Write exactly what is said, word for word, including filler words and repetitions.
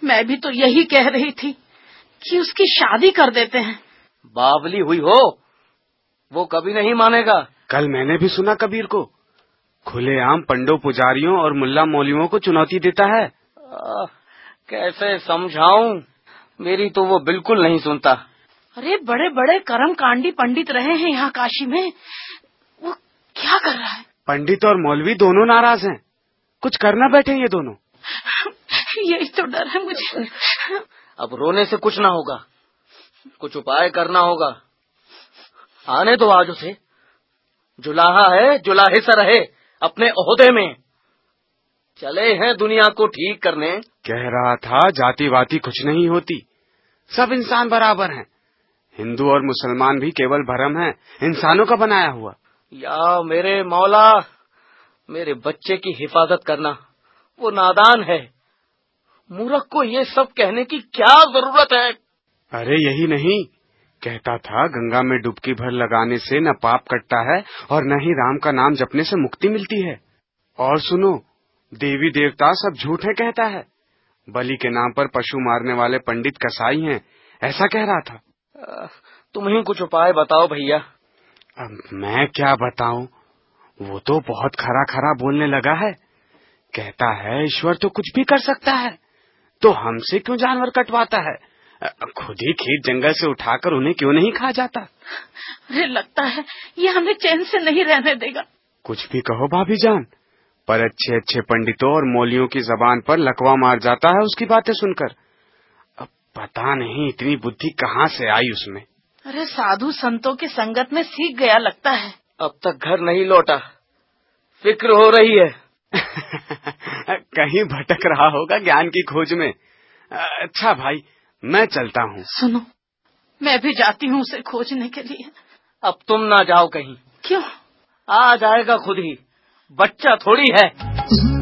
मैं भी तो यही कह रही थी कि उसकी शादी कर देते हैं। बावली हुई हो, वो कभी नहीं मानेगा। कल मैंने भी सुना कबीर को खुलेआम पंडों पुजारियों और मुल्ला मौलवियों को चुनौती देता है। आ, कैसे समझाऊं, मेरी तो वो बिल्कुल नहीं सुनता। अरे बड़े बड़े कर्मकांडी पंडित रहे हैं यहाँ काशी में, वो क्या कर रहा है? पंडित और मौलवी दोनों नाराज हैं, कुछ करना बैठे ये दोनों। यही तो डर है मुझे। अब रोने से कुछ ना होगा, कुछ उपाय करना होगा। आने दो आज उसे, जुलाहा है जुलाहे सा रहे अपने ओहदे में। चले हैं दुनिया को ठीक करने। कह रहा था जाति वाति कुछ नहीं होती, सब इंसान बराबर हैं। हिंदू और मुसलमान भी केवल भरम है, इंसानों का बनाया हुआ। या मेरे मौला, मेरे बच्चे की हिफाजत करना, वो नादान है। मूर्ख को ये सब कहने की क्या जरूरत है? अरे यही नहीं, कहता था गंगा में डुबकी भर लगाने से न पाप कटता है और न ही राम का नाम जपने से मुक्ति मिलती है। और सुनो, देवी देवता सब झूठ है कहता है, बलि के नाम पर पशु मारने वाले पंडित कसाई हैं, ऐसा कह रहा था। आ, तुम ही कुछ उपाय बताओ भैया। अब मैं क्या बताऊं, वो तो बहुत खरा खरा बोलने लगा है। कहता है ईश्वर तो कुछ भी कर सकता है, तो हमसे क्यों जानवर कटवाता है, खुद ही खेत जंगल से उठाकर उन्हें क्यों नहीं खा जाता। अरे लगता है ये हमें चैन से नहीं रहने देगा। कुछ भी कहो भाभी जान, पर अच्छे अच्छे पंडितों और मौलियों की जबान पर लकवा मार जाता है उसकी बातें सुनकर। अब पता नहीं इतनी बुद्धि कहाँ से आई उसमें। अरे साधु संतों की संगत में सीख गया लगता है। अब तक घर नहीं लौटा, फिक्र हो रही है। कहीं भटक रहा होगा ज्ञान की खोज में। अच्छा भाई, मैं चलता हूँ। सुनो, मैं भी जाती हूँ उसे खोजने के लिए। अब तुम ना जाओ कहीं। क्यों? आ जाएगा खुद ही, बच्चा थोड़ी है।